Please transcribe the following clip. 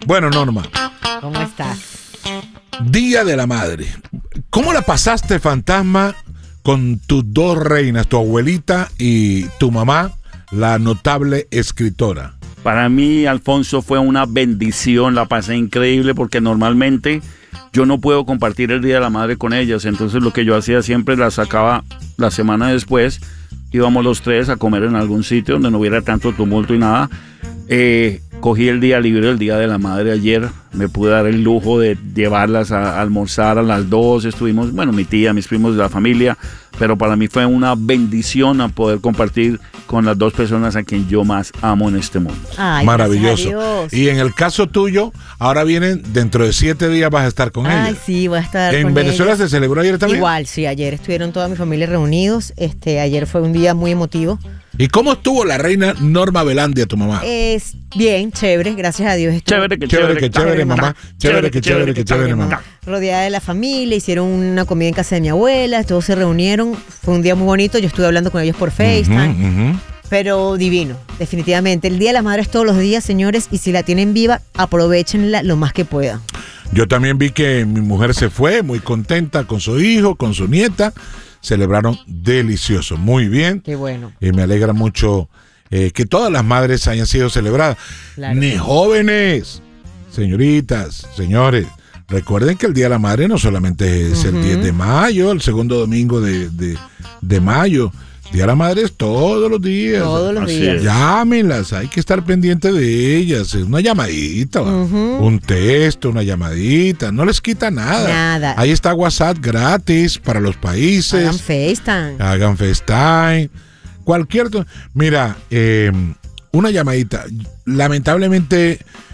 Bueno, Norma. ¿Cómo estás? Día de la Madre. ¿Cómo la pasaste, fantasma, con tus dos reinas, tu abuelita y tu mamá, la notable escritora? Para mí, Alfonso, fue una bendición, la pasé increíble porque normalmente yo no puedo compartir el Día de la Madre con ellas, entonces lo que yo hacía siempre la sacaba la semana después, íbamos los tres a comer en algún sitio donde no hubiera tanto tumulto y nada. Cogí el día libre, el Día de la Madre ayer, me pude dar el lujo de llevarlas a almorzar a las 2, estuvimos, bueno, mi tía, mis primos de la familia, pero para mí fue una bendición a poder compartir con las dos personas a quien yo más amo en este mundo. Ay, maravilloso. Y en el caso tuyo, ahora vienen, dentro de 7 días vas a estar con ellas. Ay, sí, voy a estar ¿En con Venezuela ellas. se celebró ayer también? Igual, sí, ayer estuvieron toda mi familia reunidos. Ayer fue un día muy emotivo. ¿Y cómo estuvo la reina Norma Velandia, tu mamá? Es bien, chévere, gracias a Dios. Chévere, mamá. Chévere, mamá. Rodeada de la familia, hicieron una comida en casa de mi abuela, todos se reunieron. Fue un día muy bonito, yo estuve hablando con ellos por FaceTime. Pero divino, definitivamente. El Día de la Madre es todos los días, señores, y si la tienen viva, aprovechenla lo más que puedan. Yo también vi que mi mujer se fue muy contenta con su hijo, con su nieta. Celebraron delicioso, muy bien. Qué bueno. Y me alegra mucho que todas las madres hayan sido celebradas. Claro. Ni jóvenes, señoritas, señores. Recuerden que el Día de la Madre no solamente es el 10 de mayo, el segundo domingo de mayo. Día de la Madre es todos los días. Todos los Así días. es. Llámenlas, hay que estar pendiente de ellas. Una llamadita, un texto, una llamadita. No les quita nada. Nada. Ahí está WhatsApp gratis para los países. Hagan FaceTime. Hagan FaceTime. Mira, una llamadita. Lamentablemente